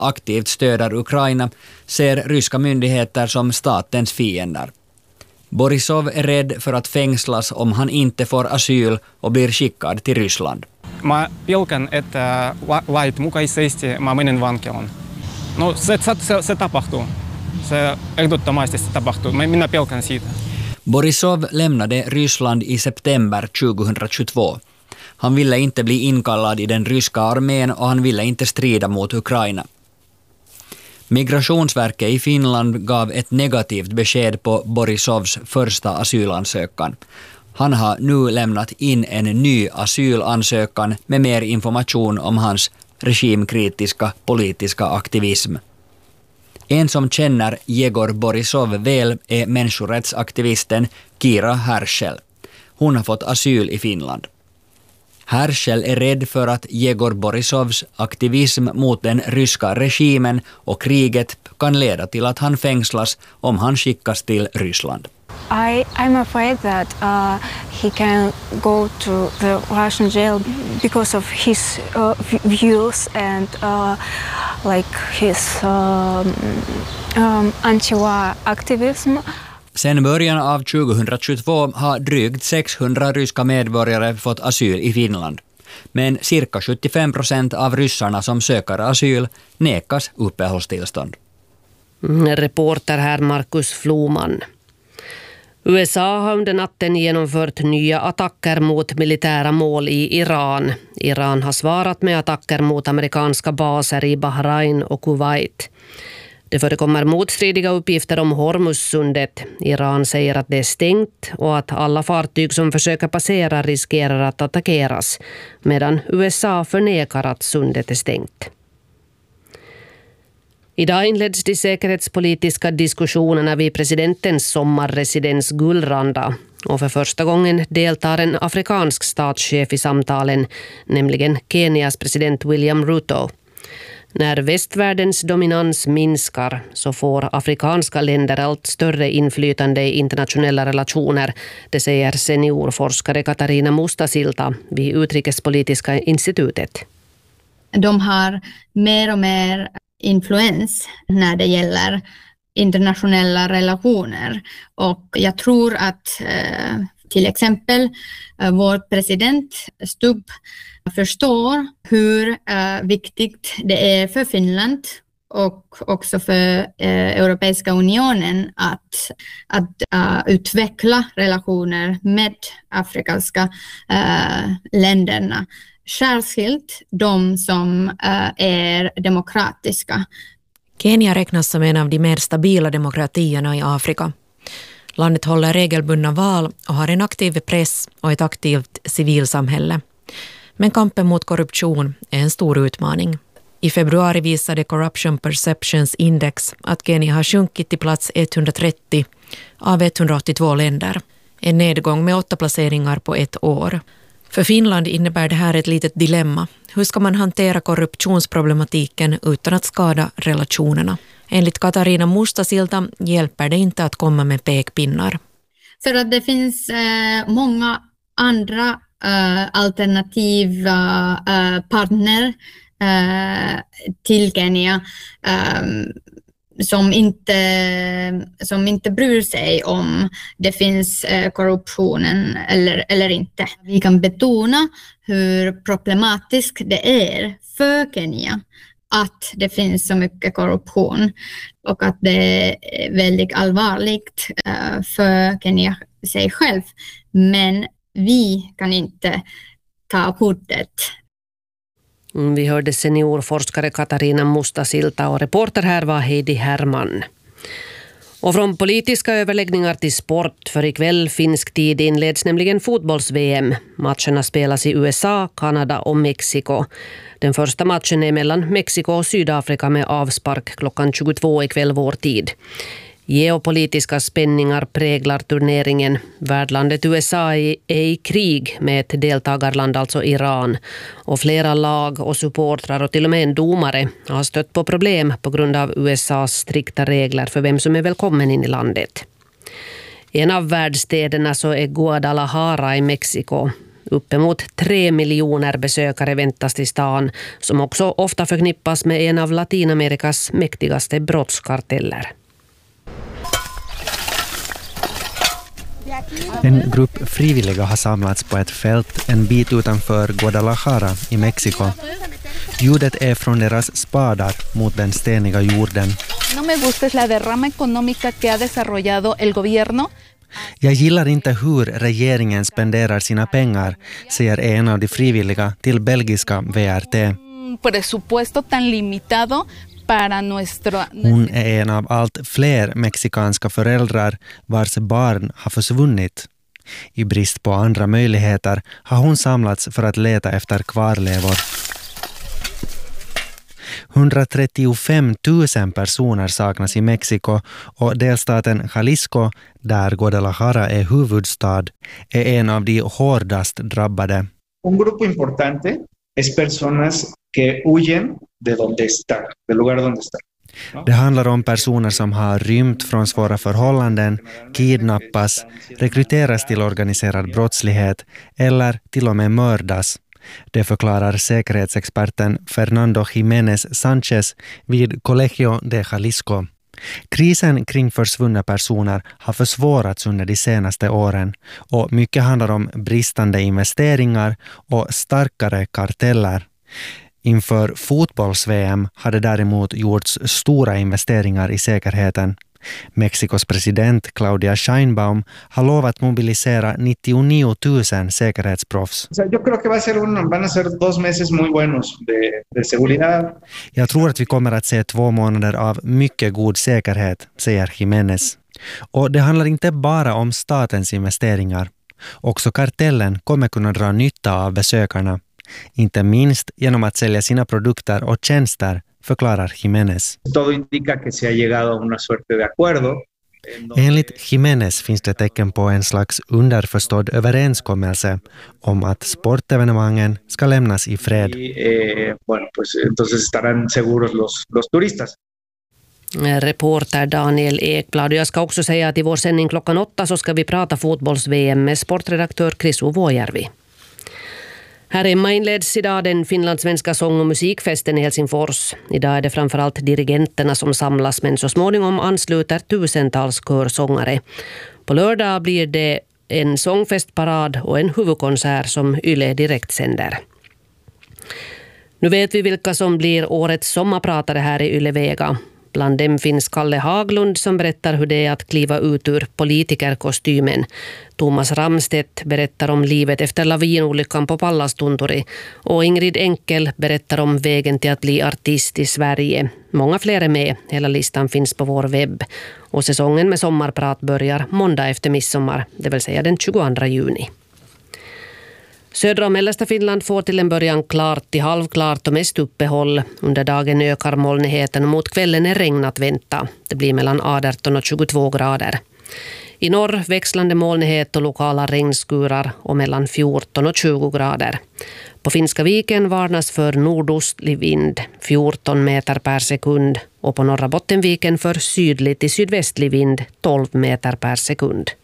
aktivt stöder Ukraina ser ryska myndigheter som statens fiender. Borisov är rädd för att fängslas om han inte får asyl och blir skickad till Ryssland. Mä pelkän, että lait mukaisesti mä menen vankilaan. No se tapahtuu. Se ehdottomasti se tapahtuu. Minä pelkän siitä. Borisov lämnade Ryssland i september 2022. Han ville inte bli inkallad i den ryska armén och han ville inte strida mot Ukraina. Migrationsverket i Finland gav ett negativt besked på Borisovs första asylansökan. Han har nu lämnat in en ny asylansökan med mer information om hans regimkritiska politiska aktivism. En som känner Jegor Borisov väl är människorättsaktivisten Kira Herschel. Hon har fått asyl i Finland. Herschel är rädd för att Jegor Borisovs aktivism mot den ryska regimen och kriget kan leda till att han fängslas om han skickas till Ryssland. I'm afraid that he can go to the Russian jail because of his views and his anti-war activism. Sen början av 2022 har drygt 600 ryska medborgare fått asyl i Finland. Men cirka 75% av ryssarna som söker asyl nekas uppehållstillstånd. Reporter här Markus Floman. USA har under natten genomfört nya attacker mot militära mål i Iran. Iran har svarat med attacker mot amerikanska baser i Bahrain och Kuwait. Det förekommer motstridiga uppgifter om Hormuzsundet. Iran säger att det är stängt och att alla fartyg som försöker passera riskerar att attackeras, medan USA förnekar att sundet är stängt. Idag inleds de säkerhetspolitiska diskussionerna vid presidentens sommarresidens Gullranda. Och för första gången deltar en afrikansk statschef i samtalen, nämligen Kenias president William Ruto. När västvärldens dominans minskar så får afrikanska länder allt större inflytande i internationella relationer, det säger seniorforskare Katarina Mustasilta vid Utrikespolitiska institutet. De har mer och mer influens när det gäller internationella relationer, och jag tror att till exempel vår president Stubb förstår hur viktigt det är för Finland och också för Europeiska unionen att utveckla relationer med afrikanska länderna. Särskilt de som är demokratiska. Kenya räknas som en av de mer stabila demokratierna i Afrika. Landet håller regelbundna val och har en aktiv press och ett aktivt civilsamhälle. Men kampen mot korruption är en stor utmaning. I februari visade Corruption Perceptions Index att Kenya har sjunkit till plats 130 av 182 länder. En nedgång med 8 placeringar på ett år. För Finland innebär det här ett litet dilemma. Hur ska man hantera korruptionsproblematiken utan att skada relationerna? Enligt Katarina Mustasilta hjälper det inte att komma med pekpinnar. För att det finns många andra alternativa partner till Kenya som inte bryr sig om det finns korruptionen eller inte. Vi kan betona hur problematiskt det är för Kenya att det finns så mycket korruption och att det är väldigt allvarligt för Kenya sig själv. Men vi kan inte ta hotet. Vi hörde seniorforskare Katarina Mustasilta och reporter här var Heidi Herman. Och från politiska överläggningar till sport, för ikväll finsk tid inleds nämligen fotbolls-VM. Matcherna spelas i USA, Kanada och Mexiko. Den första matchen är mellan Mexiko och Sydafrika med avspark klockan 22 ikväll vår tid. Geopolitiska spänningar präglar turneringen. Värdlandet USA är i krig med ett deltagarland, alltså Iran. Och flera lag och supportrar och till och med en domare har stött på problem på grund av USAs strikta regler för vem som är välkommen in i landet. En av världstäderna så är Guadalajara i Mexiko. Uppemot 3 miljoner besökare väntas till stan, som också ofta förknippas med en av Latinamerikas mäktigaste brottskarteller. En grupp frivilliga har samlats på ett fält en bit utanför Guadalajara i Mexiko. Ljudet är från deras spadar mot den steniga jorden. No me gusta es la derrama económica que ha desarrollado el gobierno. Jag gillar inte hur regeringen spenderar sina pengar, säger en av de frivilliga till belgiska VRT. Presupuesto tan limitado para nuestro. Hon är en av allt fler mexikanska föräldrar vars barn har försvunnit. I brist på andra möjligheter har hon samlats för att leta efter kvarlevor. 135 000 personer saknas i Mexiko och delstaten Jalisco, där Guadalajara är huvudstad, är en av de hårdast drabbade. Un grupo importante es personas que huyen de donde están, del lugar donde están. Det handlar om personer som har rymt från svåra förhållanden, kidnappas, rekryteras till organiserad brottslighet eller till och med mördas. Det förklarar säkerhetsexperten Fernando Jiménez Sánchez vid Colegio de Jalisco. Krisen kring försvunna personer har försvårats under de senaste åren och mycket handlar om bristande investeringar och starkare karteller. Inför fotbolls-VM hade däremot gjorts stora investeringar i säkerheten. Mexikos president Claudia Sheinbaum har lovat mobilisera 99 000 säkerhetsproffs. Jag creo que van a ser 2 meses muy buenos de seguridad. Jag tror att vi kommer att se 2 månader av mycket god säkerhet, säger Jiménez. Och det handlar inte bara om statens investeringar. Också kartellen kommer kunna dra nytta av besökarna. Inte minst genom att sälja sina produkter och tjänster, förklarar Jiménez. Todo indica que se ha llegado a una suerte de acuerdo. Enligt Jiménez finns det tecken på en slags underförstådd överenskommelse om att sportevenemangen ska lämnas i fred. Bueno, pues entonces estarán seguros los turistas. Reporter Daniel Ekblad. Jag ska också säga att i vår sändning klockan 8 så ska vi prata fotbolls-VM med sportredaktör Chris Vuojärvi. Här hemma inleds idag den finlandssvenska sång- och musikfesten i Helsingfors. Idag är det framförallt dirigenterna som samlas, men så småningom ansluter tusentals körsångare. På lördag blir det en sångfestparad och en huvudkonsert som Yle direktsänder. Nu vet vi vilka som blir årets sommarpratare här i Yle Vega. Bland dem finns Kalle Haglund som berättar hur det är att kliva ut ur politikerkostymen. Thomas Ramstedt berättar om livet efter lavinolyckan på Pallastunturi. Och Ingrid Enkel berättar om vägen till att bli artist i Sverige. Många fler är med. Hela listan finns på vår webb. Och säsongen med sommarprat börjar måndag efter midsommar, det vill säga den 22 juni. Södra och mellersta Finland får till en början klart till halvklart och mest uppehåll. Under dagen ökar molnigheten och mot kvällen är regn att vänta. Det blir mellan 18 och 22 grader. I norr växlande molnighet och lokala regnskurar och mellan 14 och 20 grader. På Finska viken varnas för nordostlig vind, 14 meter per sekund. Och på norra Bottenviken för sydlig till sydvästlig vind, 12 meter per sekund.